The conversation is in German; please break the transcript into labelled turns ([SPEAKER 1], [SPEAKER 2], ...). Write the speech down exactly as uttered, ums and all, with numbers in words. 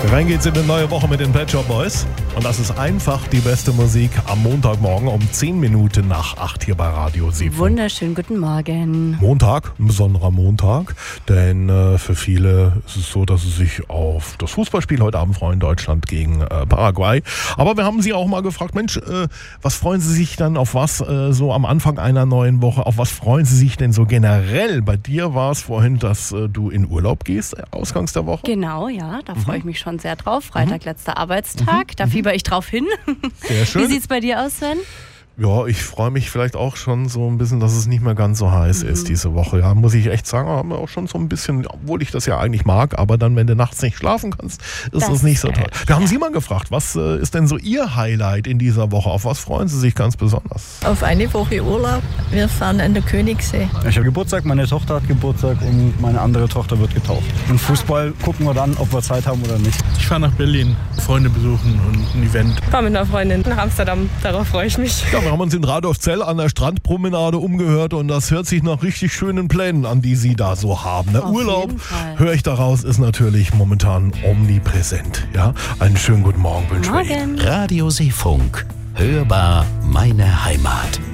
[SPEAKER 1] Rein geht's in eine neue Woche mit den Pet Shop Boys. Und das ist einfach die beste Musik am Montagmorgen um zehn Minuten nach acht hier bei Radio sieben.
[SPEAKER 2] Wunderschönen guten Morgen.
[SPEAKER 1] Montag, ein besonderer Montag, denn äh, für viele ist es so, dass sie sich auf das Fußballspiel heute Abend freuen, Deutschland gegen äh, Paraguay. Aber wir haben sie auch mal gefragt, Mensch, äh, was freuen Sie sich dann auf was äh, so am Anfang einer neuen Woche, auf was freuen Sie sich denn so generell? Bei dir war es vorhin, dass äh, du in Urlaub gehst, ausgangs der Woche.
[SPEAKER 2] Genau, ja, da freue ich mich schon sehr drauf. Freitag,
[SPEAKER 1] Mhm.
[SPEAKER 2] letzter Arbeitstag,
[SPEAKER 1] Mhm.
[SPEAKER 2] da fieber ich drauf hin.
[SPEAKER 1] Sehr schön.
[SPEAKER 2] Wie sieht's bei dir aus, Sven?
[SPEAKER 1] Ja, ich freue mich vielleicht auch schon so ein bisschen, dass es nicht mehr ganz so heiß
[SPEAKER 2] Mhm.
[SPEAKER 1] ist diese Woche. Ja, muss ich echt sagen, haben wir auch schon so ein bisschen, obwohl ich das ja eigentlich mag, aber dann, wenn du nachts nicht schlafen kannst, ist das,
[SPEAKER 2] Das
[SPEAKER 1] nicht so
[SPEAKER 2] ist
[SPEAKER 1] toll.
[SPEAKER 2] echt,
[SPEAKER 1] Wir haben
[SPEAKER 2] ja.
[SPEAKER 1] Sie mal gefragt, was äh, ist denn so Ihr Highlight in dieser Woche? Auf was freuen Sie sich ganz besonders?
[SPEAKER 3] Auf eine Woche Urlaub. Wir fahren an der Königssee.
[SPEAKER 4] Ich habe Geburtstag, meine Tochter hat Geburtstag und meine andere Tochter wird getauft. Und Fußball gucken wir dann, ob wir Zeit haben oder nicht.
[SPEAKER 5] Ich fahre nach Berlin, Freunde besuchen und ein Event.
[SPEAKER 6] Ich fahre mit einer Freundin nach Amsterdam, darauf freue ich mich.
[SPEAKER 1] Ja, wir haben uns in Radolfzell an der Strandpromenade umgehört und das hört sich nach richtig schönen Plänen an, die Sie da so haben. Der
[SPEAKER 2] Auf
[SPEAKER 1] Urlaub,
[SPEAKER 2] jeden Fall.
[SPEAKER 1] höre ich daraus, ist natürlich momentan omnipräsent. Ja, einen schönen guten Morgen wünschen wir Ihnen.
[SPEAKER 2] Morgen.
[SPEAKER 7] Radio Seefunk. Hörbar meine Heimat.